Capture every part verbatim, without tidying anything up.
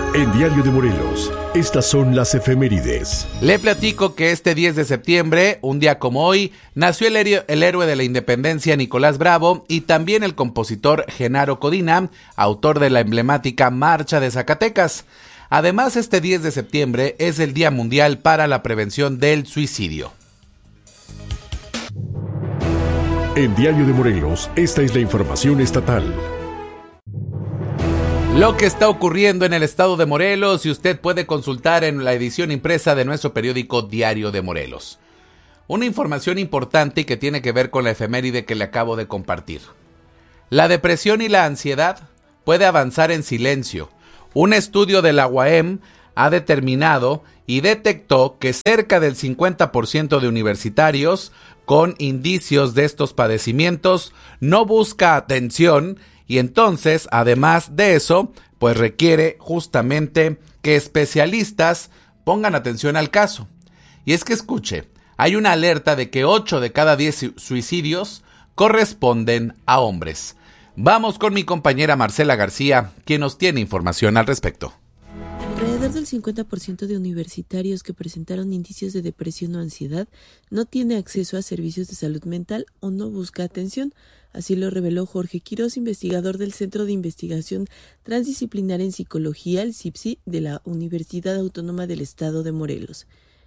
En Diario de Morelos, estas son las efemérides. Le platico que este diez de septiembre, un día como hoy, nació el, héroe, el héroe de la independencia Nicolás Bravo y también el compositor Genaro Codina, autor de la emblemática Marcha de Zacatecas. Además, este diez de septiembre es el Día Mundial para la Prevención del Suicidio. En Diario de Morelos, esta es la información estatal. Lo que está ocurriendo en el estado de Morelos y usted puede consultar en la edición impresa de nuestro periódico Diario de Morelos. Una información importante y que tiene que ver con la efeméride que le acabo de compartir. La depresión y la ansiedad puede avanzar en silencio. Un estudio de la U A M ha determinado y detectó que cerca del cincuenta por ciento de universitarios con indicios de estos padecimientos no busca atención. Y entonces, además de eso, pues requiere justamente que especialistas pongan atención al caso. Y es que escuche, hay una alerta de que ocho de cada diez suicidios corresponden a hombres. Vamos con mi compañera Marcela García, quien nos tiene información al respecto. Alrededor del cincuenta por ciento de universitarios que presentaron indicios de depresión o ansiedad no tiene acceso a servicios de salud mental o no busca atención. Así lo reveló Jorge Quirós, investigador del Centro de Investigación Transdisciplinar en Psicología, el C I P S I, de la Universidad Autónoma del Estado de Morelos.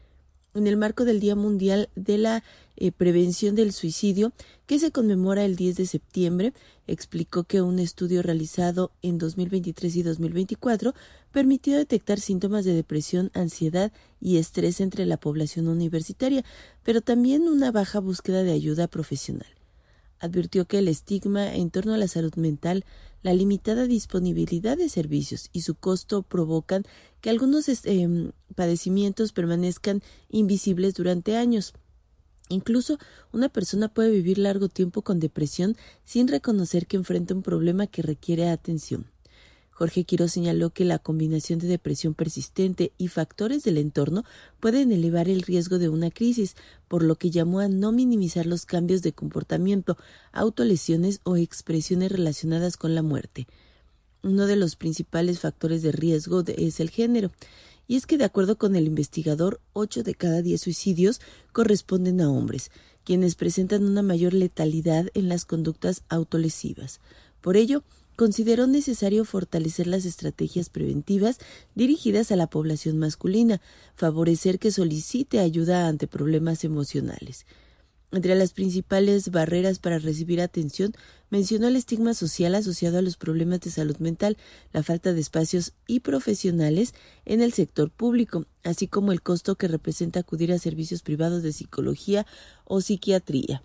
En el marco del Día Mundial de la eh, Prevención del Suicidio, que se conmemora el diez de septiembre, explicó que un estudio realizado en dos mil veintitrés y dos mil veinticuatro permitió detectar síntomas de depresión, ansiedad y estrés entre la población universitaria, pero también una baja búsqueda de ayuda profesional. Advirtió que el estigma en torno a la salud mental, la limitada disponibilidad de servicios y su costo provocan que algunos eh, padecimientos permanezcan invisibles durante años. Incluso una persona puede vivir largo tiempo con depresión sin reconocer que enfrenta un problema que requiere atención. Jorge Quirós señaló que la combinación de depresión persistente y factores del entorno pueden elevar el riesgo de una crisis, por lo que llamó a no minimizar los cambios de comportamiento, autolesiones o expresiones relacionadas con la muerte. Uno de los principales factores de riesgo de, es el género, y es que de acuerdo con el investigador, ocho de cada diez suicidios corresponden a hombres, quienes presentan una mayor letalidad en las conductas autolesivas. Por ello, consideró necesario fortalecer las estrategias preventivas dirigidas a la población masculina, favorecer que solicite ayuda ante problemas emocionales. Entre las principales barreras para recibir atención, mencionó el estigma social asociado a los problemas de salud mental, la falta de espacios y profesionales en el sector público, así como el costo que representa acudir a servicios privados de psicología o psiquiatría.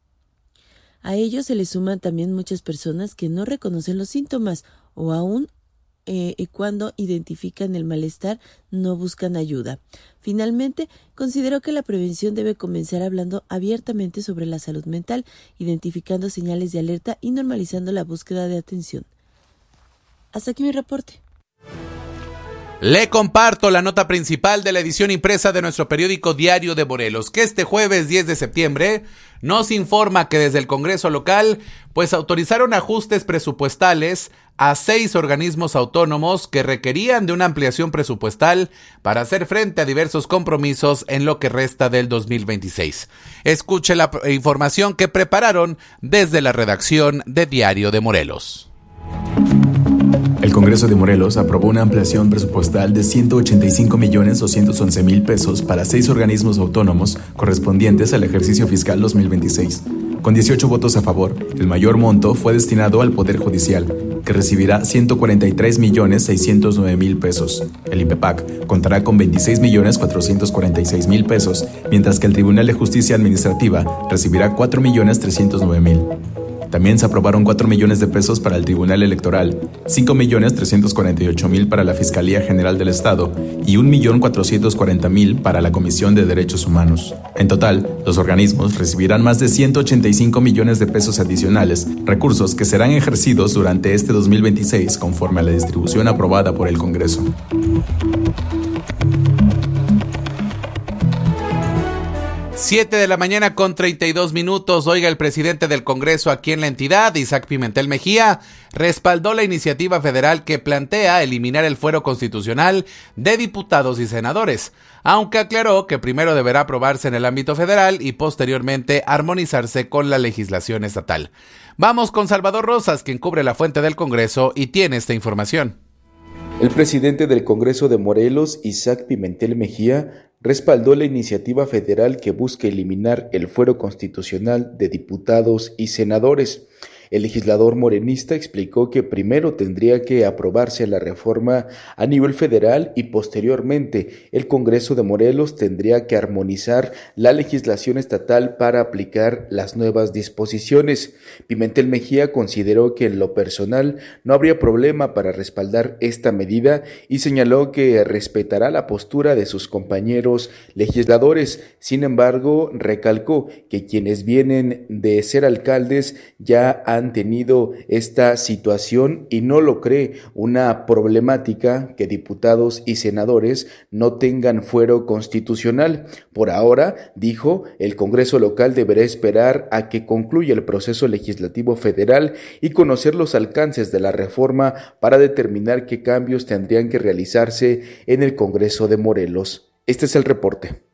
A ello se le suman también muchas personas que no reconocen los síntomas o aún eh, cuando identifican el malestar no buscan ayuda. Finalmente, consideró que la prevención debe comenzar hablando abiertamente sobre la salud mental, identificando señales de alerta y normalizando la búsqueda de atención. Hasta aquí mi reporte. Le comparto la nota principal de la edición impresa de nuestro periódico Diario de Morelos, que este jueves diez de septiembre nos informa que desde el Congreso local, pues autorizaron ajustes presupuestales a seis organismos autónomos que requerían de una ampliación presupuestal para hacer frente a diversos compromisos en lo que resta del dos mil veintiséis. Escuche la información que prepararon desde la redacción de Diario de Morelos. El Congreso de Morelos aprobó una ampliación presupuestal de ciento ochenta y cinco millones doscientos once mil pesos para seis organismos autónomos correspondientes al ejercicio fiscal dos mil veintiséis. Con dieciocho votos a favor, el mayor monto fue destinado al Poder Judicial, que recibirá ciento cuarenta y tres millones seiscientos nueve mil pesos. El INPEPAC contará con veintiséis millones cuatrocientos cuarenta y seis mil pesos, mientras que el Tribunal de Justicia Administrativa recibirá cuatro millones trescientos nueve mil. También se aprobaron cuatro millones de pesos para el Tribunal Electoral, cinco millones trescientos cuarenta y ocho mil para la Fiscalía General del Estado y un millón cuatrocientos cuarenta mil para la Comisión de Derechos Humanos. En total, los organismos recibirán más de ciento ochenta y cinco millones de pesos adicionales, recursos que serán ejercidos durante este dos mil veintiséis conforme a la distribución aprobada por el Congreso. Siete de la mañana con treinta y dos minutos. Oiga, el presidente del Congreso aquí en la entidad, Isaac Pimentel Mejía, respaldó la iniciativa federal que plantea eliminar el fuero constitucional de diputados y senadores, aunque aclaró que primero deberá aprobarse en el ámbito federal y posteriormente armonizarse con la legislación estatal. Vamos con Salvador Rosas, quien cubre la fuente del Congreso y tiene esta información. El presidente del Congreso de Morelos, Isaac Pimentel Mejía, respaldó la iniciativa federal que busca eliminar el fuero constitucional de diputados y senadores. El legislador morenista explicó que primero tendría que aprobarse la reforma a nivel federal y posteriormente el Congreso de Morelos tendría que armonizar la legislación estatal para aplicar las nuevas disposiciones. Pimentel Mejía consideró que en lo personal no habría problema para respaldar esta medida y señaló que respetará la postura de sus compañeros legisladores. Sin embargo, recalcó que quienes vienen de ser alcaldes ya han tenido esta situación y no lo cree una problemática que diputados y senadores no tengan fuero constitucional. Por ahora, dijo, el Congreso local deberá esperar a que concluya el proceso legislativo federal y conocer los alcances de la reforma para determinar qué cambios tendrían que realizarse en el Congreso de Morelos. Este es el reporte.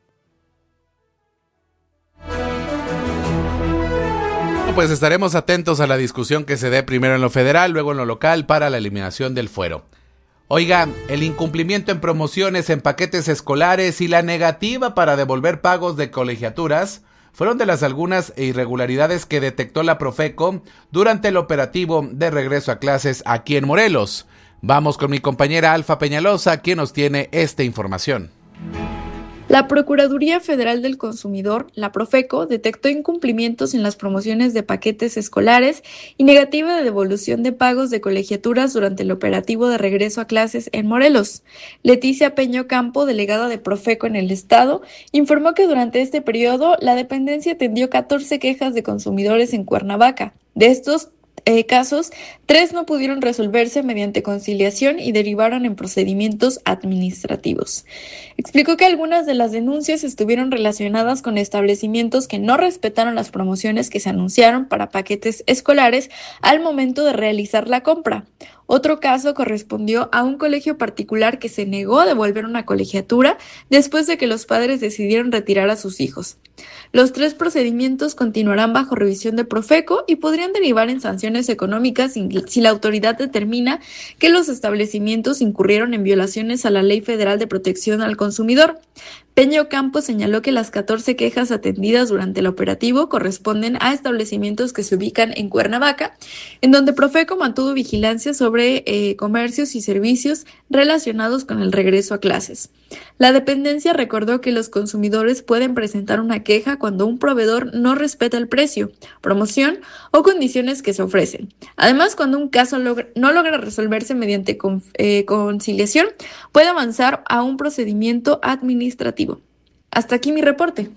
Pues estaremos atentos a la discusión que se dé primero en lo federal, luego en lo local para la eliminación del fuero. Oiga, el incumplimiento en promociones en paquetes escolares y la negativa para devolver pagos de colegiaturas fueron de las algunas irregularidades que detectó la Profeco durante el operativo de regreso a clases aquí en Morelos. Vamos con mi compañera Alfa Peñalosa, quien nos tiene esta información. La Procuraduría Federal del Consumidor, la Profeco, detectó incumplimientos en las promociones de paquetes escolares y negativa de devolución de pagos de colegiaturas durante el operativo de regreso a clases en Morelos. Leticia Peño Campo, delegada de Profeco en el estado, informó que durante este periodo la dependencia atendió catorce quejas de consumidores en Cuernavaca. De estos Eh, casos, tres no pudieron resolverse mediante conciliación y derivaron en procedimientos administrativos. Explicó que algunas de las denuncias estuvieron relacionadas con establecimientos que no respetaron las promociones que se anunciaron para paquetes escolares al momento de realizar la compra. Otro caso correspondió a un colegio particular que se negó a devolver una colegiatura después de que los padres decidieron retirar a sus hijos. Los tres procedimientos continuarán bajo revisión de Profeco y podrían derivar en sanciones económicas si la autoridad determina que los establecimientos incurrieron en violaciones a la Ley Federal de Protección al Consumidor. Peño Campos señaló que las catorce quejas atendidas durante el operativo corresponden a establecimientos que se ubican en Cuernavaca, en donde Profeco mantuvo vigilancia sobre eh, comercios y servicios relacionados con el regreso a clases. La dependencia recordó que los consumidores pueden presentar una queja cuando un proveedor no respeta el precio, promoción o condiciones que se ofrecen. Además, cuando un caso logra, no logra resolverse mediante con, eh, conciliación, puede avanzar a un procedimiento administrativo. Hasta aquí mi reporte.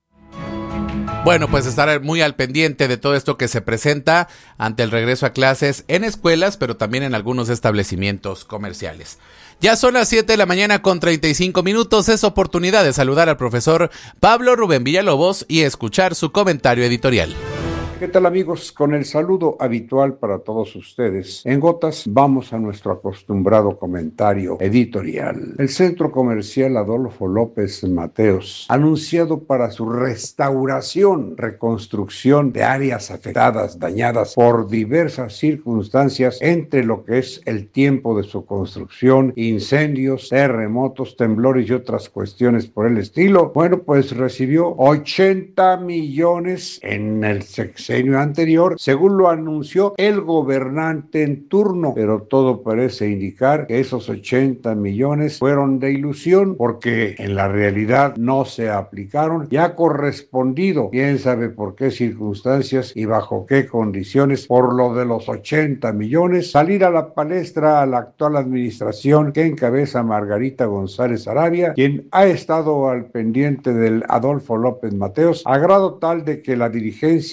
Bueno, pues estar muy al pendiente de todo esto que se presenta ante el regreso a clases en escuelas, pero también en algunos establecimientos comerciales. Ya son las siete de la mañana con treinta y cinco minutos. Es oportunidad de saludar al profesor Pablo Rubén Villalobos y escuchar su comentario editorial. ¿Qué tal, amigos? Con el saludo habitual para todos ustedes. En gotas vamos a nuestro acostumbrado comentario editorial. El Centro Comercial Adolfo López Mateos, anunciado para su restauración, reconstrucción de áreas afectadas, dañadas por diversas circunstancias entre lo que es el tiempo de su construcción, incendios, terremotos, temblores y otras cuestiones por el estilo. Bueno, pues recibió ochenta millones en el sexenio anterior, según lo anunció el gobernante en turno, pero todo parece indicar que esos ochenta millones fueron de ilusión, porque en la realidad no se aplicaron y ha correspondido, quién sabe por qué circunstancias y bajo qué condiciones, por lo de los ochenta millones, salir a la palestra a la actual administración que encabeza Margarita González Arabia, quien ha estado al pendiente del Adolfo López Mateos, a grado tal de que la dirigencia de ese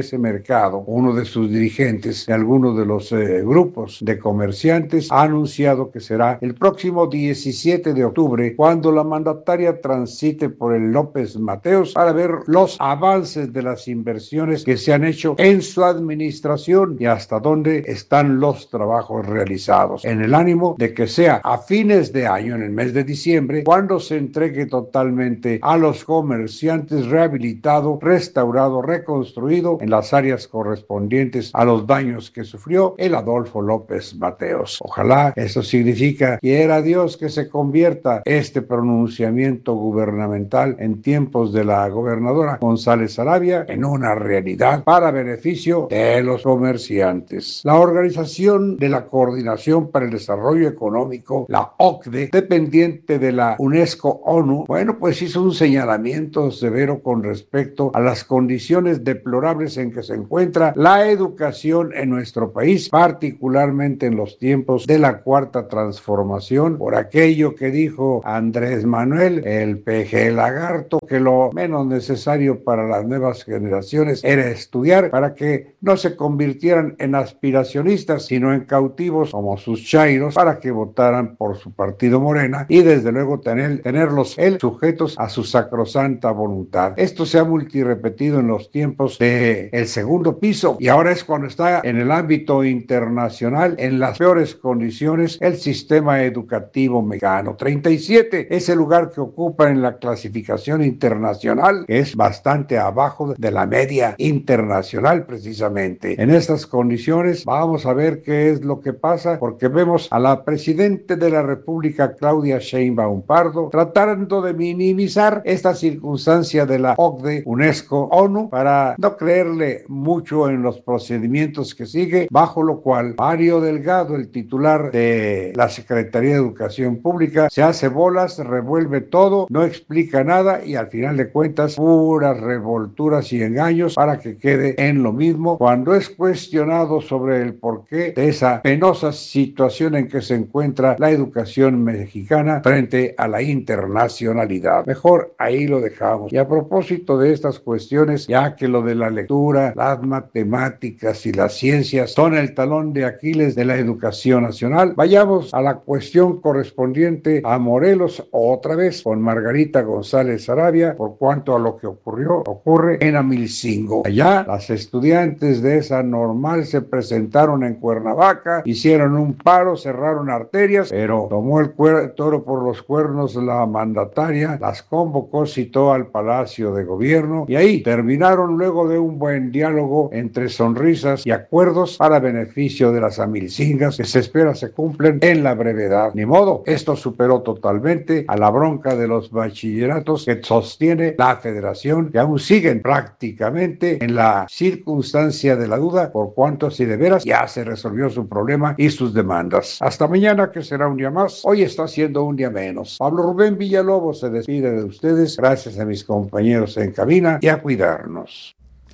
ese mercado, uno de sus dirigentes de algunos de los eh, grupos de comerciantes ha anunciado que será el próximo diecisiete de octubre cuando la mandataria transite por el López Mateos para ver los avances de las inversiones que se han hecho en su administración y hasta dónde están los trabajos realizados, en el ánimo de que sea a fines de año, en el mes de diciembre, cuando se entregue totalmente a los comerciantes rehabilitado, restaurado, reconstruido en las áreas correspondientes a los daños que sufrió el Adolfo López Mateos. Ojalá eso significa, quiera Dios, que se convierta este pronunciamiento gubernamental en tiempos de la gobernadora González Sarabia en una realidad para beneficio de los comerciantes. La Organización de la Coordinación para el Desarrollo Económico, la O C D E, dependiente de la UNESCO ONU, bueno, pues hizo un señalamiento severo con respecto a las condiciones deplorables en que se encuentra la educación en nuestro país, particularmente en los tiempos de la Cuarta Transformación, por aquello que dijo Andrés Manuel, el P G Lagarto, que lo menos necesario para las nuevas generaciones era estudiar para que no se convirtieran en aspiracionistas, sino en cautivos como sus chairos, para que votaran por su partido Morena y desde luego tener, tenerlos él sujetos a su sacrosanta voluntad. Esto se ha multirepetido en los tiempos de el segundo piso y ahora es cuando está en el ámbito internacional en las peores condiciones el sistema educativo mexicano. treinta y siete es el lugar que ocupa en la clasificación internacional, que es bastante abajo de la media internacional precisamente. En estas condiciones vamos a ver qué es lo que pasa, porque vemos a la presidenta de la República, Claudia Sheinbaum Pardo, tratando de minimizar esta circunstancia de la O C D E, UNESCO, ONU, para no creerle mucho en los procedimientos que sigue, bajo lo cual Mario Delgado, el titular de la Secretaría de Educación Pública, se hace bolas, revuelve todo, no explica nada y al final de cuentas puras revolturas y engaños para que quede en lo mismo cuando es cuestionado sobre el porqué de esa penosa situación en que se encuentra la educación mexicana frente a la internacionalidad. Mejor ahí lo dejamos. Y a propósito de estas cuestiones, ya que lo de la lectura, las matemáticas y las ciencias son el talón de Aquiles de la educación nacional, vayamos a la cuestión correspondiente a Morelos otra vez con Margarita González Sarabia por cuanto a lo que ocurrió, ocurre en Amilcingo. Allá las estudiantes de esa normal se presentaron en Cuernavaca, hicieron un paro, cerraron arterias, pero tomó el cuer- toro por los cuernos la mandataria, las convocó, citó al Palacio de Gobierno y ahí terminaron luego de un buen diálogo entre sonrisas y acuerdos para beneficio de las amilcingas que se espera se cumplen en la brevedad. Ni modo, esto superó totalmente a la bronca de los bachilleratos que sostiene la federación, que aún siguen prácticamente en la circunstancia de la duda por cuanto si de veras ya se resolvió su problema y sus demandas. Hasta mañana, que será un día más. Hoy está siendo un día menos. Pablo Rubén Villalobos se despide de ustedes. Gracias a mis compañeros en cabina y a cuidarnos.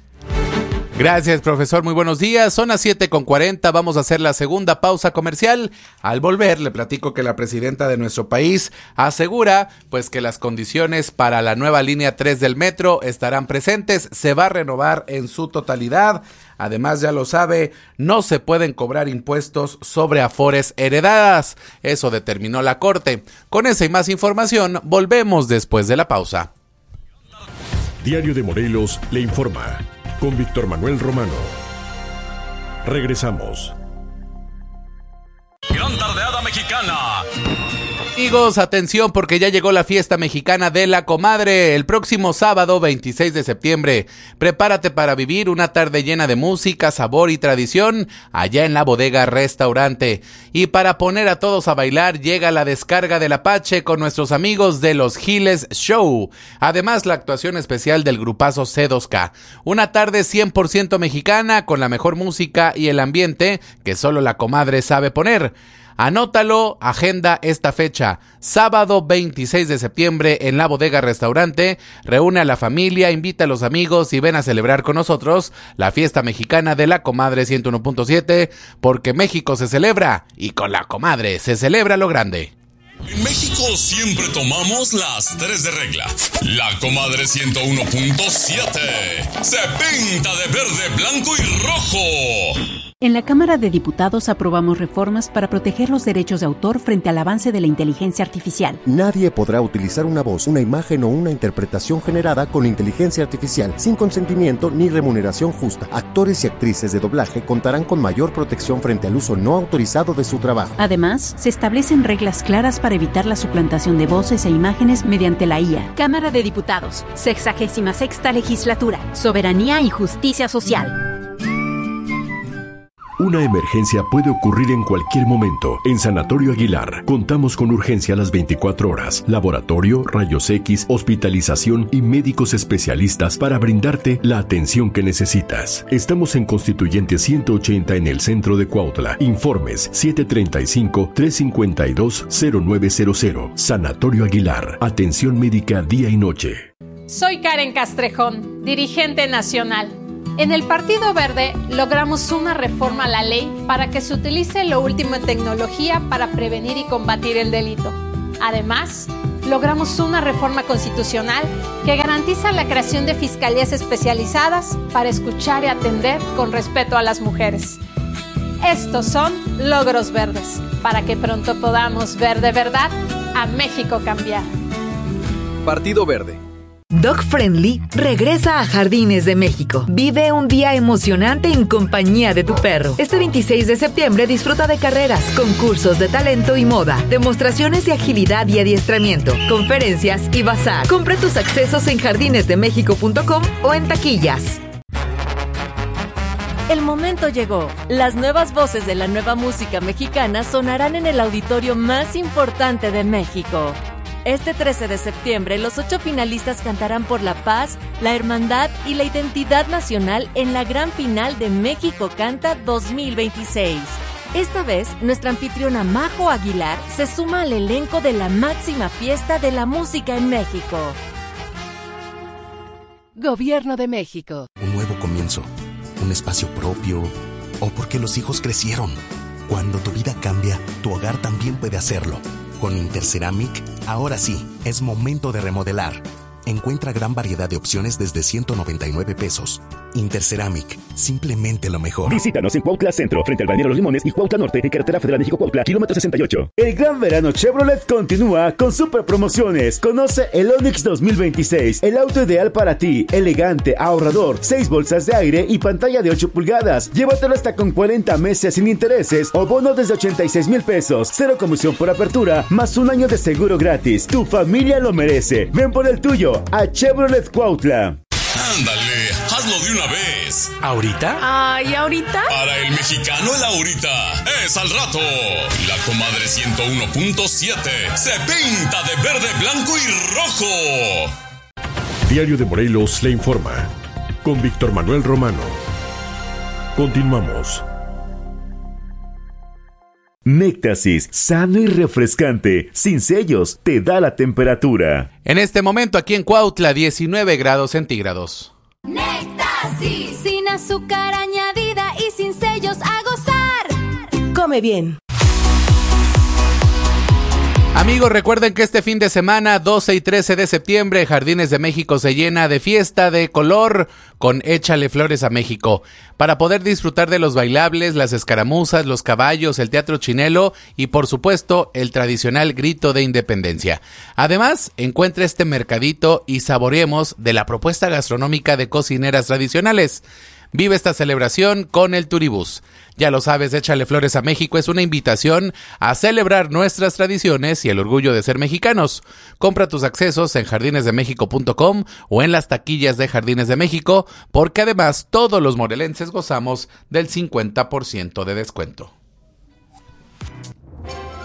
Gracias, profesor. Muy buenos días. Son las siete con cuarenta. Vamos a hacer la segunda pausa comercial. Al volver, le platico que la presidenta de nuestro país asegura pues que las condiciones para la nueva línea tres del metro estarán presentes. Se va a renovar en su totalidad. Además, ya lo sabe, no se pueden cobrar impuestos sobre afores heredadas. Eso determinó la Corte. Con esa y más información, volvemos después de la pausa. Diario de Morelos le informa. Con Víctor Manuel Romano. Regresamos. Gran tardeada mexicana. Amigos, atención porque ya llegó la fiesta mexicana de la comadre el próximo sábado veintiséis de septiembre. Prepárate para vivir una tarde llena de música, sabor y tradición allá en la Bodega Restaurante. Y para poner a todos a bailar llega la descarga del Apache con nuestros amigos de Los Giles Show. Además, la actuación especial del grupazo C dos K. Una tarde cien por ciento mexicana con la mejor música y el ambiente que solo la comadre sabe poner. Anótalo, agenda esta fecha, sábado veintiséis de septiembre en la Bodega Restaurante. Reúne a la familia, invita a los amigos y ven a celebrar con nosotros la fiesta mexicana de la comadre ciento uno punto siete, porque México se celebra y con la comadre se celebra lo grande. En México siempre tomamos las tres de regla. La comadre ciento uno punto siete se pinta de verde, blanco y rojo. En la Cámara de Diputados aprobamos reformas para proteger los derechos de autor frente al avance de la inteligencia artificial. Nadie podrá utilizar una voz, una imagen o una interpretación generada con inteligencia artificial sin consentimiento ni remuneración justa. Actores y actrices de doblaje contarán con mayor protección frente al uso no autorizado de su trabajo. Además, se establecen reglas claras para evitar la suplantación de voces e imágenes mediante la I A. Cámara de Diputados, sexagésima sexta legislatura, soberanía y justicia social. Una emergencia puede ocurrir en cualquier momento. En Sanatorio Aguilar contamos con urgencia a las veinticuatro horas, laboratorio, rayos X, hospitalización y médicos especialistas para brindarte la atención que necesitas. Estamos en Constituyente ciento ochenta en el centro de Cuautla. Informes siete treinta y cinco, trescientos cincuenta y dos, cero nueve cero cero. Sanatorio Aguilar. Atención médica día y noche. Soy Karen Castrejón, dirigente nacional. En el Partido Verde logramos una reforma a la ley para que se utilice lo último en tecnología para prevenir y combatir el delito. Además, logramos una reforma constitucional que garantiza la creación de fiscalías especializadas para escuchar y atender con respeto a las mujeres. Estos son logros verdes, para que pronto podamos ver de verdad a México cambiar. Partido Verde. Dog Friendly regresa a Jardines de México. Vive un día emocionante en compañía de tu perro. Este veintiséis de septiembre disfruta de carreras, concursos de talento y moda, demostraciones de agilidad y adiestramiento, conferencias y bazar. Compra tus accesos en jardines de méxico punto com o en taquillas. El momento llegó. Las nuevas voces de la nueva música mexicana sonarán en el auditorio más importante de México. Este trece de septiembre, los ocho finalistas cantarán por la paz, la hermandad y la identidad nacional en la gran final de México Canta dos mil veintiséis. Esta vez, nuestra anfitriona Majo Aguilar se suma al elenco de la máxima fiesta de la música en México. Gobierno de México. Un nuevo comienzo, un espacio propio, o porque los hijos crecieron. Cuando tu vida cambia, tu hogar también puede hacerlo. Con Interceramic, ahora sí, es momento de remodelar. Encuentra gran variedad de opciones desde ciento noventa y nueve pesos. Interceramic, simplemente lo mejor. Visítanos en Cuautla Centro, frente al Balneario Los Limones y Cuautla Norte, en Carretera Federal México-Cuautla, kilómetro sesenta y ocho. El gran verano Chevrolet continúa con super promociones. Conoce el Onix dos mil veintiséis, el auto ideal para ti, elegante, ahorrador, seis bolsas de aire y pantalla de ocho pulgadas. Llévatelo hasta con cuarenta meses sin intereses o bono desde ochenta y seis mil pesos. Cero comisión por apertura, más un año de seguro gratis. Tu familia lo merece. Ven por el tuyo a Chevrolet Cuautla. Ándale, hazlo de una vez. ¿Ahorita? Ay, ¿ahorita? Para el mexicano el ahorita es al rato. La comadre ciento uno punto siete se pinta de verde, blanco y rojo. Diario de Morelos le informa. Con Víctor Manuel Romano. Continuamos. Néctasis, sano y refrescante, sin sellos, te da la temperatura. En este momento aquí en Cuautla, diecinueve grados centígrados. Néctasis, sin azúcar añadida y sin sellos, a gozar. Come bien. Amigos, recuerden que este fin de semana, doce y trece de septiembre, Jardines de México se llena de fiesta de color con Échale Flores a México, para poder disfrutar de los bailables, las escaramuzas, los caballos, el teatro chinelo y, por supuesto, el tradicional grito de independencia. Además, encuentra este mercadito y saboreemos de la propuesta gastronómica de cocineras tradicionales. Vive esta celebración con el Turibús. Ya lo sabes, Échale Flores a México es una invitación a celebrar nuestras tradiciones y el orgullo de ser mexicanos. Compra tus accesos en jardines de méxico punto com o en las taquillas de Jardines de México, porque además todos los morelenses gozamos del cincuenta por ciento de descuento.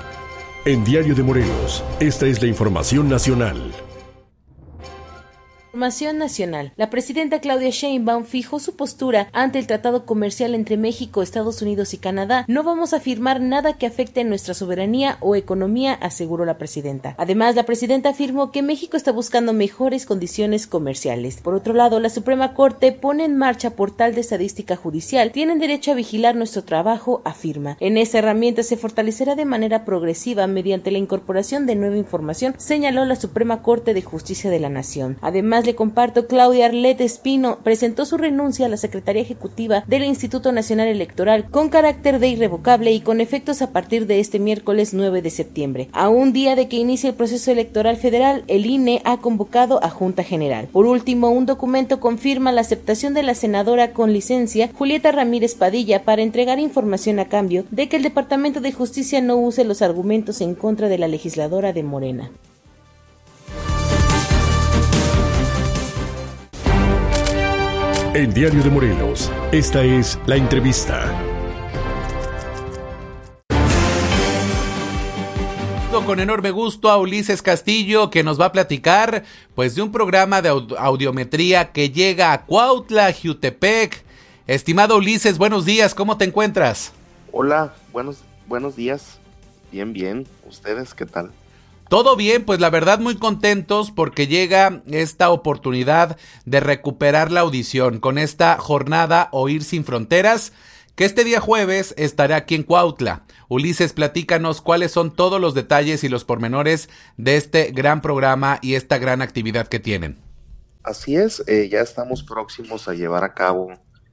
En Diario de Morelos, esta es la información nacional. Información nacional. La presidenta Claudia Sheinbaum fijó su postura ante el tratado comercial entre México, Estados Unidos y Canadá. No vamos a firmar nada que afecte nuestra soberanía o economía, aseguró la presidenta. Además, la presidenta afirmó que México está buscando mejores condiciones comerciales. Por otro lado, la Suprema Corte pone en marcha portal de estadística judicial. Tienen derecho a vigilar nuestro trabajo, afirma. En esa herramienta se fortalecerá de manera progresiva mediante la incorporación de nueva información, señaló la Suprema Corte de Justicia de la Nación. Además, le comparto, Claudia Arlet Espino presentó su renuncia a la Secretaría Ejecutiva del Instituto Nacional Electoral con carácter de irrevocable y con efectos a partir de este miércoles nueve de septiembre. A un día de que inicie el proceso electoral federal, el I N E ha convocado a Junta General. Por último, un documento confirma la aceptación de la senadora con licencia Julieta Ramírez Padilla para entregar información a cambio de que el Departamento de Justicia no use los argumentos en contra de la legisladora de Morena. En Diario de Morelos, esta es la entrevista. Con enorme gusto a Ulises Castillo, que nos va a platicar pues de un programa de audiometría que llega a Cuautla, Jiutepec. Estimado Ulises, buenos días, ¿cómo te encuentras? Hola, buenos, buenos días. Bien, bien. ¿Ustedes qué tal? Todo bien, pues la verdad muy contentos porque llega esta oportunidad de recuperar la audición con esta jornada Oír Sin Fronteras, que este día jueves estará aquí en Cuautla. Ulises, platícanos cuáles son todos los detalles y los pormenores de este gran programa y esta gran actividad que tienen. Así es, eh, ya estamos próximos a llevar a cabo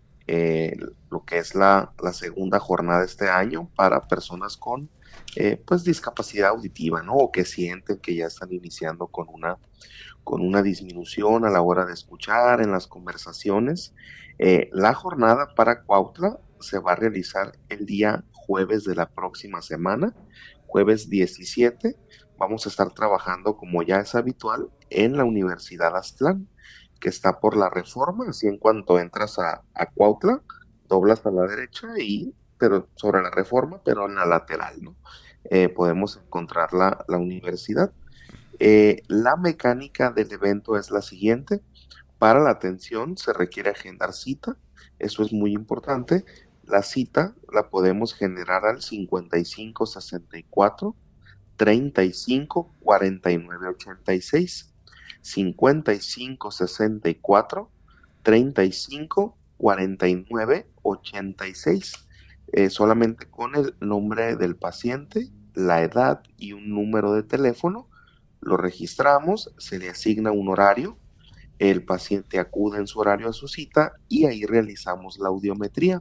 eh, lo que es la, la segunda jornada de este año para personas con eh, pues discapacidad auditiva, ¿no? O que sienten que ya están iniciando con una, con una disminución a la hora de escuchar en las conversaciones. Eh, la jornada para Cuautla se va a realizar el día jueves de la próxima semana, jueves diecisiete. Vamos a estar trabajando, como ya es habitual, en la Universidad Aztlán, que está por la Reforma. Así en cuanto entras a, a Cuautla, doblas a la derecha y pero sobre la Reforma, pero en la lateral, ¿no? Eh, podemos encontrar la, la universidad. Eh, la mecánica del evento es la siguiente. Para la atención se requiere agendar cita, eso es muy importante. La cita la podemos generar al cincuenta y cinco sesenta y cuatro treinta y cinco cuarenta y nueve ochenta y seis, cincuenta y cinco sesenta y cuatro treinta y cinco cuarenta y nueve ochenta y seis, eh, solamente con el nombre del paciente, la edad y un número de teléfono. Lo registramos, se le asigna un horario, el paciente acude en su horario a su cita y ahí realizamos la audiometría.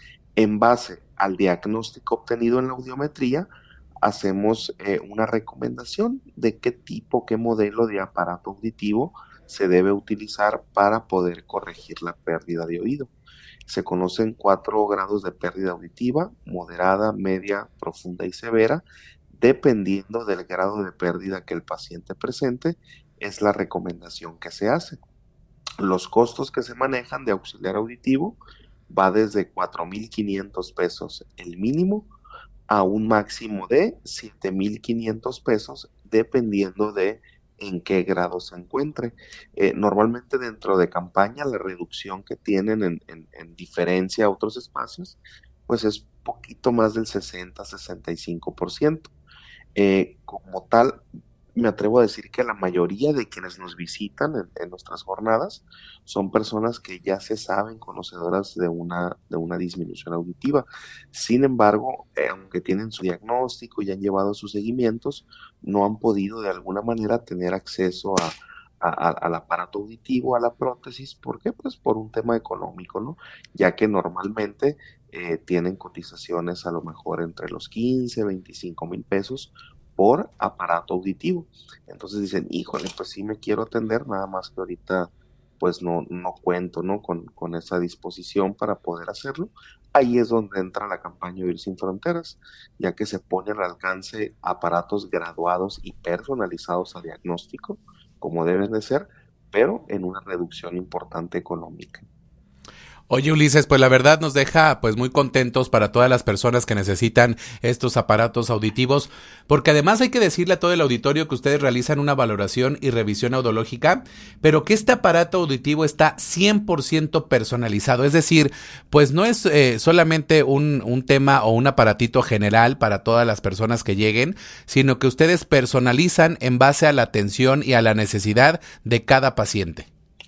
En base al diagnóstico obtenido en la audiometría, hacemos eh, una recomendación de qué tipo, qué modelo de aparato auditivo se debe utilizar para poder corregir la pérdida de oído. Se conocen cuatro grados de pérdida auditiva: moderada, media, profunda y severa. Dependiendo del grado de pérdida que el paciente presente, es la recomendación que se hace. Los costos que se manejan de auxiliar auditivo va desde cuatro mil quinientos pesos el mínimo a un máximo de siete mil quinientos pesos, dependiendo de en qué grado se encuentre. Eh, normalmente dentro de campaña la reducción que tienen en, en, en diferencia a otros espacios, pues es poquito más del sesenta a sesenta y cinco por ciento. Eh, como tal, me atrevo a decir que la mayoría de quienes nos visitan en, en nuestras jornadas son personas que ya se saben conocedoras de una, de una disminución auditiva. Sin embargo, eh, aunque tienen su diagnóstico y han llevado sus seguimientos, no han podido de alguna manera tener acceso a, a, a, al aparato auditivo, a la prótesis. ¿Por qué? Pues por un tema económico, ¿no? Ya que normalmente eh, tienen cotizaciones a lo mejor entre los quince, veinticinco mil pesos por aparato auditivo. Entonces dicen, híjole, pues sí me quiero atender, nada más que ahorita pues no, no cuento, ¿no? Con, con esa disposición para poder hacerlo. Ahí es donde entra la campaña Oír Sin Fronteras, ya que se pone al alcance aparatos graduados y personalizados a diagnóstico, como deben de ser, pero en una reducción importante económica. Oye, Ulises, pues la verdad nos deja pues muy contentos para todas las personas que necesitan estos aparatos auditivos, porque además hay que decirle a todo el auditorio que ustedes realizan una valoración y revisión audiológica, pero que este aparato auditivo está cien por ciento personalizado, es decir, pues no es eh, solamente un, un tema o un aparatito general para todas las personas que lleguen, sino que ustedes personalizan en base a la atención y a la necesidad de cada paciente.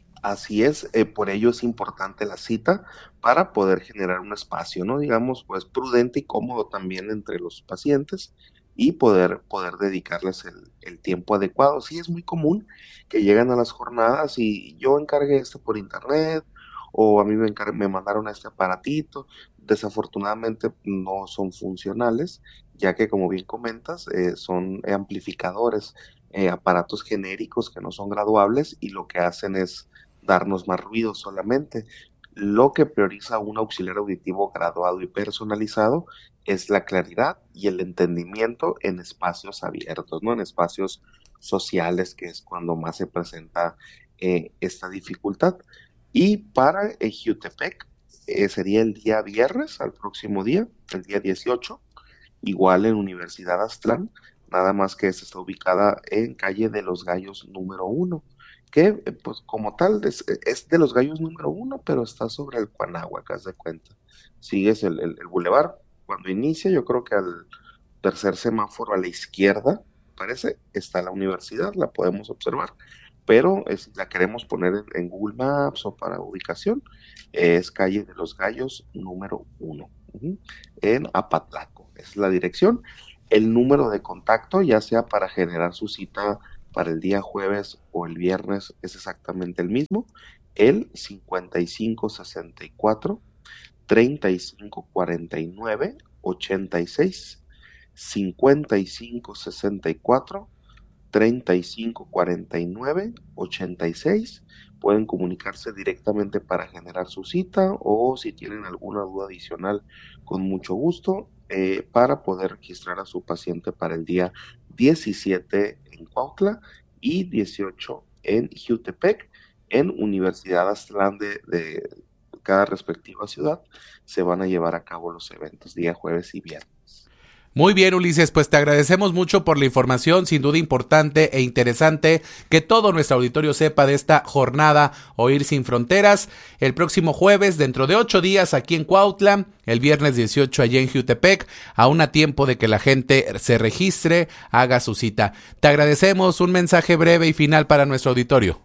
Así es, eh, por ello es importante la cita para poder generar un espacio, ¿no? Digamos, pues prudente y cómodo también entre los pacientes y poder, poder dedicarles el, el tiempo adecuado. Sí, es muy común que llegan a las jornadas y yo encargué esto por internet o a mí me, encar- me mandaron este aparatito. Desafortunadamente no son funcionales, ya que como bien comentas, eh, son amplificadores, eh, aparatos genéricos que no son graduables y lo que hacen es darnos más ruido solamente. Lo que prioriza un auxiliar auditivo graduado y personalizado es la claridad y el entendimiento en espacios abiertos, ¿no? En espacios sociales, que es cuando más se presenta eh, esta dificultad. Y para eh, Jutepec eh, sería el día viernes, al próximo día, el día dieciocho, igual en Universidad Aztlán, nada más que esta está ubicada en calle de los Gallos número uno, que pues como tal es, es de los Gallos número uno, pero está sobre el Cuanáhuac, haz de cuenta. Sigues el, el, el bulevar, cuando inicia, yo creo que al tercer semáforo a la izquierda, parece, está la universidad, la podemos observar, pero eh, si la queremos poner en, en Google Maps o para ubicación, eh, es calle de los Gallos número uno, uh-huh, en Apatlaco, es la dirección. El número de contacto, ya sea para generar su cita para el día jueves o el viernes, es exactamente el mismo, el cincuenta y cinco sesenta y cuatro, treinta y cinco cuarenta y nueve, ochenta y seis, cincuenta y cinco sesenta y cuatro, treinta y cinco cuarenta y nueve, ochenta y seis. Pueden comunicarse directamente para generar su cita o si tienen alguna duda adicional, con mucho gusto, eh, para poder registrar a su paciente para el día diecisiete en Cuautla y dieciocho en Jutepec. En Universidad Aztlán de, de cada respectiva ciudad se van a llevar a cabo los eventos día jueves y viernes. Muy bien, Ulises, pues te agradecemos mucho por la información, sin duda importante e interesante que todo nuestro auditorio sepa de esta jornada Oír Sin Fronteras. El próximo jueves, dentro de ocho días aquí en Cuautla, el viernes dieciocho allá en Jutepec, aún a tiempo de que la gente se registre, haga su cita. Te agradecemos. Un mensaje breve y final para nuestro auditorio.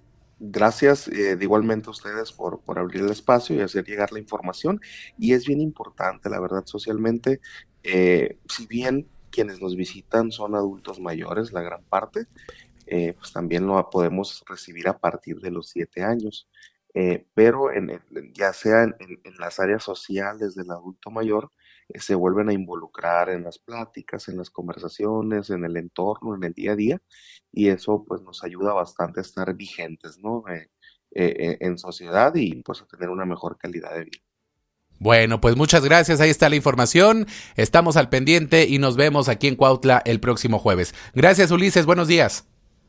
Gracias eh, de igualmente a ustedes por, por abrir el espacio y hacer llegar la información, y es bien importante, la verdad, socialmente, eh, si bien quienes nos visitan son adultos mayores, la gran parte, eh, pues también lo podemos recibir a partir de los siete años, eh, pero en el, ya sea en, en, en las áreas sociales del adulto mayor, eh, se vuelven a involucrar en las pláticas, en las conversaciones, en el entorno, en el día a día, y eso pues nos ayuda bastante a estar vigentes, ¿no? Eh, eh, en sociedad y pues a tener una mejor calidad de vida. Bueno, pues muchas gracias, ahí está la información, estamos al pendiente y nos vemos aquí en Cuautla el próximo jueves. Gracias, Ulises, buenos días.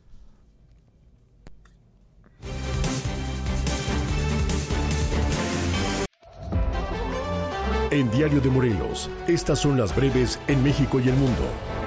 En Diario de Morelos, estas son las breves en México y el mundo.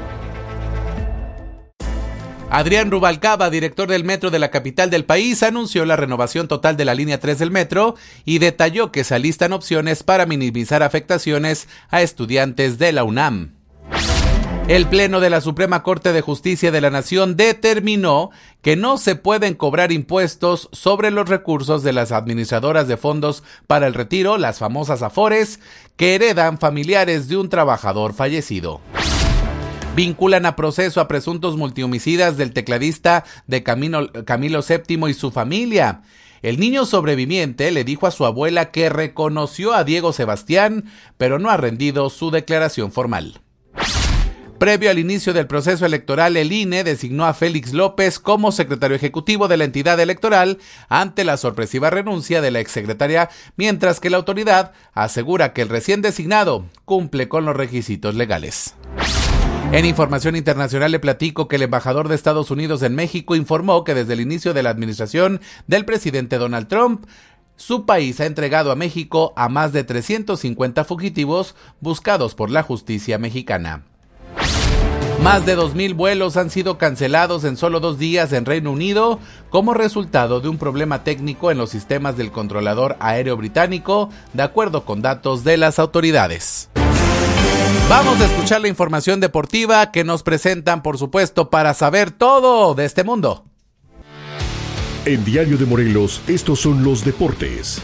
Adrián Rubalcaba, director del metro de la capital del país, anunció la renovación total de la línea tres del metro y detalló que se alistan opciones para minimizar afectaciones a estudiantes de la UNAM. El Pleno de la Suprema Corte de Justicia de la Nación determinó que no se pueden cobrar impuestos sobre los recursos de las administradoras de fondos para el retiro, las famosas Afores, que heredan familiares de un trabajador fallecido. Vinculan a proceso a presuntos multihomicidas del tecladista de Camilo, Camilo séptimo y su familia. El niño sobreviviente le dijo a su abuela que reconoció a Diego Sebastián, pero no ha rendido su declaración formal. Previo al inicio del proceso electoral, el I N E designó a Félix López como secretario ejecutivo de la entidad electoral ante la sorpresiva renuncia de la exsecretaria, mientras que la autoridad asegura que el recién designado cumple con los requisitos legales. En información internacional le platico que el embajador de Estados Unidos en México informó que desde el inicio de la administración del presidente Donald Trump, su país ha entregado a México a más de trescientos cincuenta fugitivos buscados por la justicia mexicana. Más de dos mil vuelos han sido cancelados en solo dos días en Reino Unido como resultado de un problema técnico en los sistemas del controlador aéreo británico, de acuerdo con datos de las autoridades. Vamos a escuchar la información deportiva que nos presentan, por supuesto, para saber todo de este mundo. En Diario de Morelos, estos son los deportes.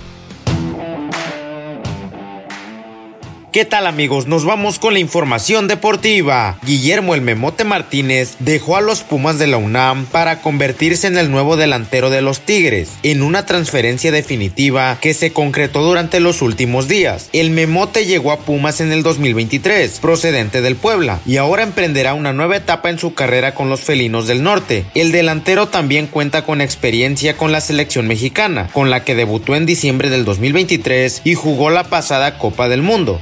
¿Qué tal, amigos? Nos vamos con la información deportiva. Guillermo el Memote Martínez dejó a los Pumas de la UNAM para convertirse en el nuevo delantero de los Tigres, en una transferencia definitiva que se concretó durante los últimos días. El Memote llegó a Pumas en el dos mil veintitrés, procedente del Puebla, y ahora emprenderá una nueva etapa en su carrera con los felinos del norte. El delantero también cuenta con experiencia con la selección mexicana, con la que debutó en diciembre del dos mil veintitrés y jugó la pasada Copa del Mundo.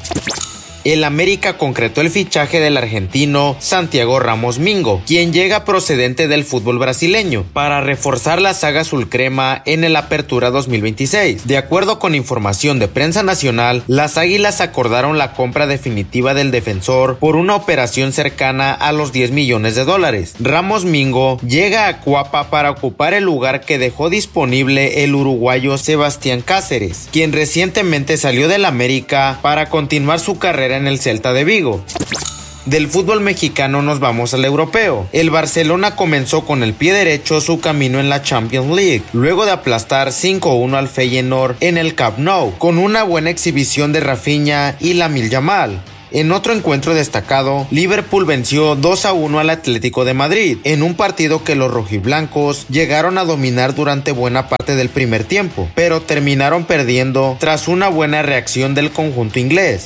El América concretó el fichaje del argentino Santiago Ramos Mingo, quien llega procedente del fútbol brasileño, para reforzar la saga azulcrema en el Apertura dos mil veintiséis. De acuerdo con información de prensa nacional, las Águilas acordaron la compra definitiva del defensor por una operación cercana a los diez millones de dólares. Ramos Mingo llega a Cuapa para ocupar el lugar que dejó disponible el uruguayo Sebastián Cáceres, quien recientemente salió del América para continuar su carrera en el Celta de Vigo. Del fútbol mexicano nos vamos al europeo. El Barcelona comenzó con el pie derecho su camino en la Champions League, luego de aplastar cinco uno al Feyenoord en el Camp Nou, con una buena exhibición de Rafinha y Lamine Yamal. En otro encuentro destacado, Liverpool venció dos a uno al Atlético de Madrid, en un partido que los rojiblancos llegaron a dominar durante buena parte del primer tiempo, pero terminaron perdiendo tras una buena reacción del conjunto inglés.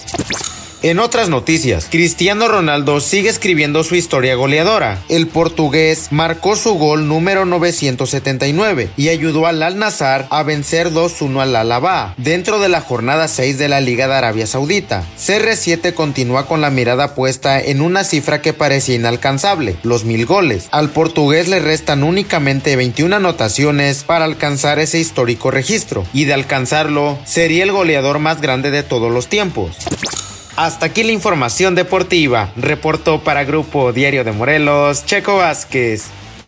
En otras noticias, Cristiano Ronaldo sigue escribiendo su historia goleadora. El portugués marcó su gol número novecientos setenta y nueve y ayudó al Al-Nassr a vencer dos uno al Al-Ahly dentro de la jornada seis de la Liga de Arabia Saudita. C R siete continúa con la mirada puesta en una cifra que parecía inalcanzable, los mil goles. Al portugués le restan únicamente veintiuna anotaciones para alcanzar ese histórico registro, y de alcanzarlo sería el goleador más grande de todos los tiempos. Hasta aquí la información deportiva. Reportó para Grupo Diario de Morelos, Checo Vázquez.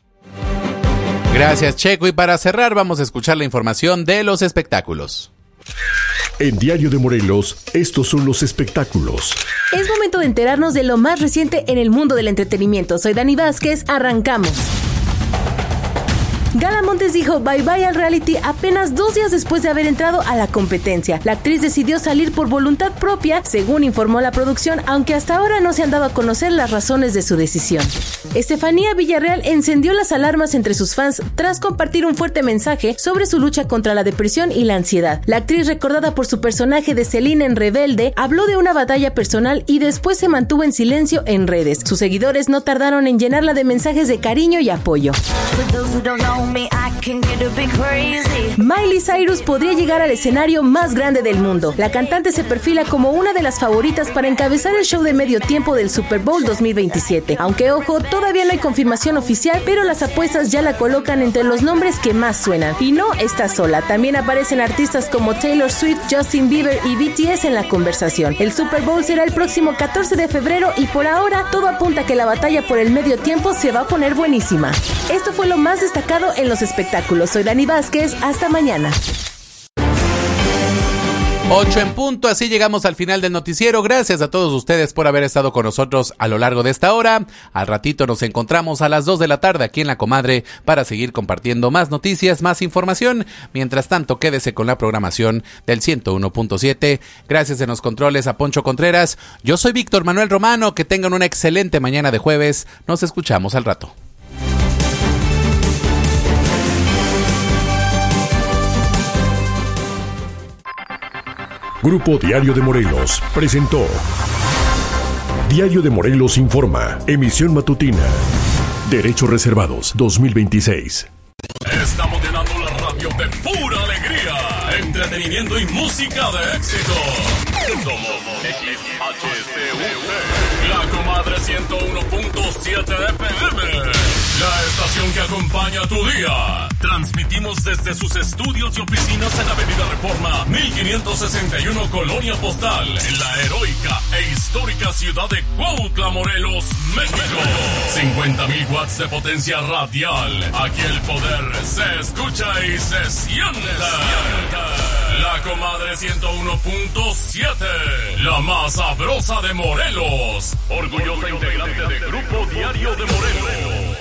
Gracias, Checo. Y para cerrar, vamos a escuchar la información de los espectáculos. En Diario de Morelos, estos son los espectáculos. Es momento de enterarnos de lo más reciente en el mundo del entretenimiento. Soy Dani Vázquez, arrancamos. Gala Montes dijo bye bye al reality apenas dos días después de haber entrado a la competencia. La actriz decidió salir por voluntad propia, según informó la producción, aunque hasta ahora no se han dado a conocer las razones de su decisión. Estefanía Villarreal encendió las alarmas entre sus fans tras compartir un fuerte mensaje sobre su lucha contra la depresión y la ansiedad. La actriz, recordada por su personaje de Selena en Rebelde, habló de una batalla personal y después se mantuvo en silencio en redes. Sus seguidores no tardaron en llenarla de mensajes de cariño y apoyo. Miley Cyrus podría llegar al escenario más grande del mundo. La cantante se perfila como una de las favoritas para encabezar el show de medio tiempo del Super Bowl dos mil veintisiete. Aunque, ojo, todavía no hay confirmación oficial, pero las apuestas ya la colocan entre los nombres que más suenan. Y no está sola. También aparecen artistas como Taylor Swift, Justin Bieber y B T S en la conversación. El Super Bowl será el próximo catorce de febrero y por ahora todo apunta a que la batalla por el medio tiempo se va a poner buenísima. Esto fue lo más destacado en los espectáculos. Soy Dani Vázquez, hasta mañana. ocho en punto, así llegamos al final del noticiero. Gracias a todos ustedes por haber estado con nosotros a lo largo de esta hora. Al ratito nos encontramos a las dos de la tarde aquí en La Comadre para seguir compartiendo más noticias, más información. Mientras tanto, quédese con la programación del ciento uno punto siete. Gracias en los controles a Poncho Contreras. Yo soy Víctor Manuel Romano. Que tengan una excelente mañana de jueves. Nos escuchamos al rato. Grupo Diario de Morelos presentó Diario de Morelos Informa, emisión matutina. Derechos reservados dos mil veintiséis. Estamos llenando la radio de pura alegría, entretenimiento y música de éxito. Somos X H C U T, La Comadre ciento uno punto siete F M, la estación que acompaña tu día. Transmitimos desde sus estudios y oficinas en Avenida Reforma mil quinientos sesenta y uno, Colonia Postal, en la heroica e histórica ciudad de Cuautla, Morelos, México. cincuenta mil watts de potencia radial. Aquí el poder se escucha y se siente. La Comadre ciento uno punto siete, la más sabrosa de Morelos. Orgullosa integrante de Grupo Diario de Morelos.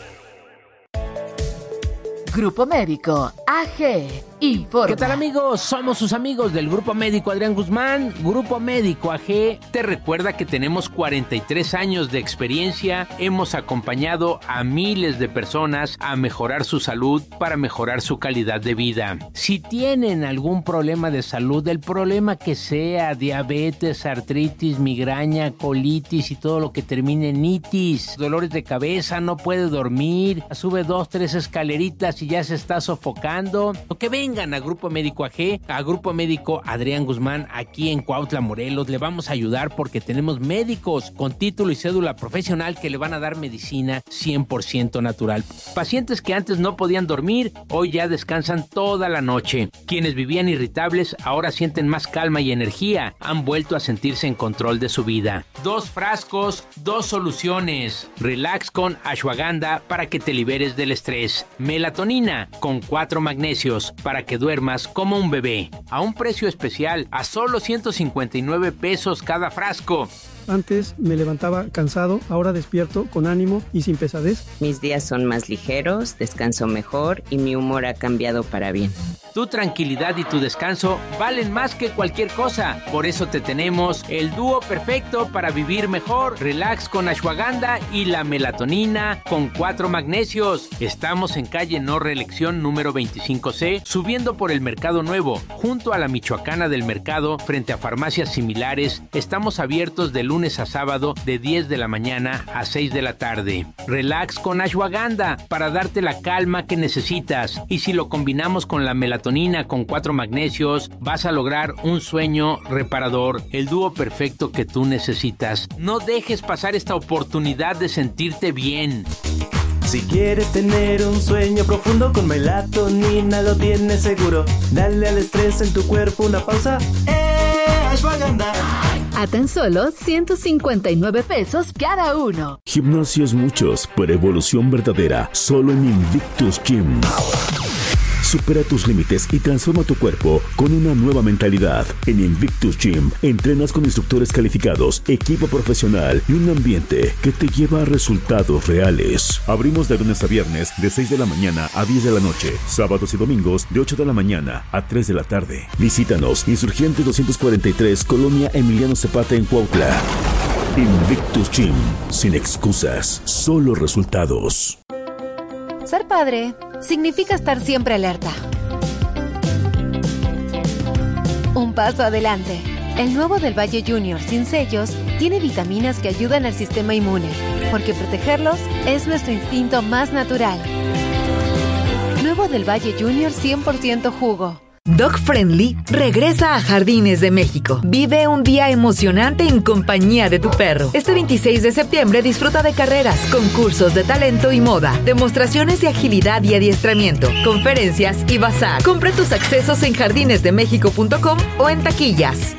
Grupo Médico A G informa. ¿Qué tal, amigos? Somos sus amigos del Grupo Médico Adrián Guzmán. Grupo Médico A G te recuerda que tenemos cuarenta y tres años de experiencia. Hemos acompañado a miles de personas a mejorar su salud para mejorar su calidad de vida. Si tienen algún problema de salud, el problema que sea, diabetes, artritis, migraña, colitis y todo lo que termine en itis, dolores de cabeza, no puede dormir, sube dos, tres escaleritas y ya se está sofocando, o que vengan a Grupo Médico A G, a Grupo Médico Adrián Guzmán, aquí en Cuautla, Morelos. Le vamos a ayudar porque tenemos médicos con título y cédula profesional que le van a dar medicina cien por ciento natural. Pacientes que antes no podían dormir, hoy ya descansan toda la noche. Quienes vivían irritables, ahora sienten más calma y energía. Han vuelto a sentirse en control de su vida. Dos frascos, dos soluciones. Relax con ashwagandha para que te liberes del estrés. Melatonina con cuatro magnesios para que duermas como un bebé. A un precio especial, a solo ciento cincuenta y nueve pesos cada frasco. Antes me levantaba cansado, ahora despierto con ánimo y sin pesadez. Mis días son más ligeros, descanso mejor y mi humor ha cambiado para bien. Tu tranquilidad y tu descanso valen más que cualquier cosa. Por eso te tenemos el dúo perfecto para vivir mejor. Relax con ashwagandha y la melatonina con cuatro magnesios. Estamos en calle No Reelección número veinticinco C, subiendo por el Mercado Nuevo, junto a la Michoacana del Mercado, frente a farmacias similares. Estamos abiertos de lunes a sábado de diez de la mañana a seis de la tarde. Relax con ashwagandha para darte la calma que necesitas. Y si lo combinamos con la melatonina con cuatro magnesios, vas a lograr un sueño reparador, el dúo perfecto que tú necesitas. No dejes pasar esta oportunidad de sentirte bien. Si quieres tener un sueño profundo con melatonina lo tienes seguro. Dale al estrés en tu cuerpo una pausa. ¡Eh, ashwagandha! A tan solo ciento cincuenta y nueve pesos cada uno. Gimnasios muchos, pero evolución verdadera, solo en Invictus Gym. Supera tus límites y transforma tu cuerpo con una nueva mentalidad. En Invictus Gym entrenas con instructores calificados, equipo profesional y un ambiente que te lleva a resultados reales. Abrimos de lunes a viernes de seis de la mañana a diez de la noche, sábados y domingos de ocho de la mañana a tres de la tarde. Visítanos, Insurgentes doscientos cuarenta y tres, Colonia Emiliano Zapata en Cuautla. Invictus Gym, sin excusas, solo resultados. Ser padre significa estar siempre alerta. Un paso adelante. El nuevo del Valle Junior sin sellos tiene vitaminas que ayudan al sistema inmune, porque protegerlos es nuestro instinto más natural. Nuevo del Valle Junior cien por ciento jugo. Dog Friendly regresa a Jardines de México. Vive un día emocionante en compañía de tu perro. Este veintiséis de septiembre disfruta de carreras, concursos de talento y moda, demostraciones de agilidad y adiestramiento, conferencias y bazar. Compra tus accesos en jardines de méxico punto com o en taquillas.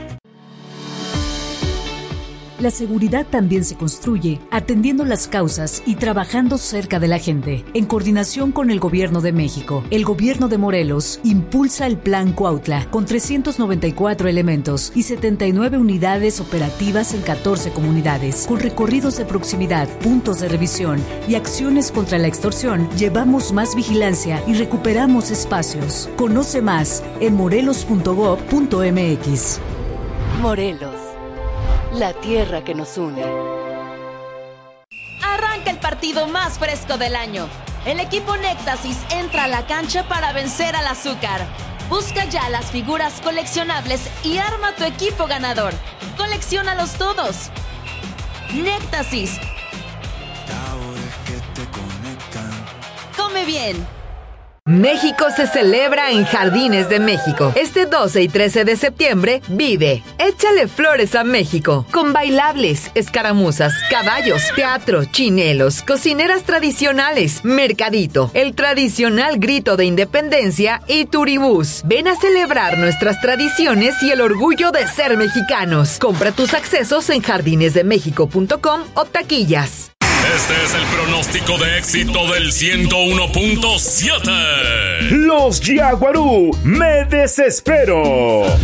La seguridad también se construye atendiendo las causas y trabajando cerca de la gente. En coordinación con el Gobierno de México, el Gobierno de Morelos impulsa el Plan Cuautla con trescientos noventa y cuatro elementos y setenta y nueve unidades operativas en catorce comunidades. Con recorridos de proximidad, puntos de revisión y acciones contra la extorsión, llevamos más vigilancia y recuperamos espacios. Conoce más en morelos punto gob punto mx. Morelos. La tierra que nos une. Arranca el partido más fresco del año. El equipo Néctasis entra a la cancha para vencer al azúcar. Busca ya las figuras coleccionables y arma tu equipo ganador. ¡Colecciónalos todos! Néctasis. Come bien. México se celebra en Jardines de México. Este doce y trece de septiembre, vive Échale Flores a México, con bailables, escaramuzas, caballos, teatro, chinelos, cocineras tradicionales, mercadito, el tradicional grito de independencia y turibús. Ven a celebrar nuestras tradiciones y el orgullo de ser mexicanos. Compra tus accesos en jardines de méxico punto com o taquillas. Este es el pronóstico de éxito del ciento uno punto siete. Los Yaguarú, me desespero.